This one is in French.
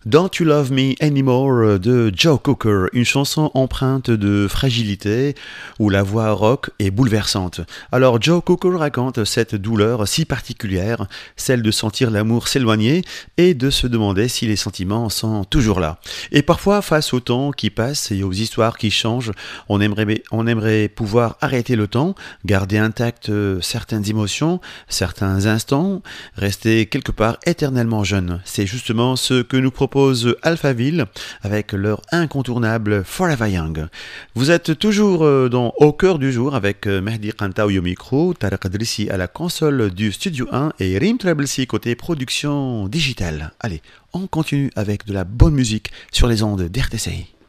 Don't You Love Me Anymore de Joe Cocker, une chanson empreinte de fragilité où la voix rock est bouleversante. Alors Joe Cocker raconte cette douleur si particulière, celle de sentir l'amour s'éloigner et de se demander si les sentiments sont toujours là. Et parfois, face au temps qui passe et aux histoires qui changent, on aimerait pouvoir arrêter le temps, garder intactes certaines émotions, certains instants, rester quelque part éternellement jeune. C'est justement ce que nous propose Alphaville avec leur incontournable Forever Young. Vous êtes toujours au cœur du jour avec Mehdi Kantaoui au micro, Tarek Adrissi à la console du Studio 1 et Rim Trablsi côté production digitale. Allez, on continue avec de la bonne musique sur les ondes d'RTCI.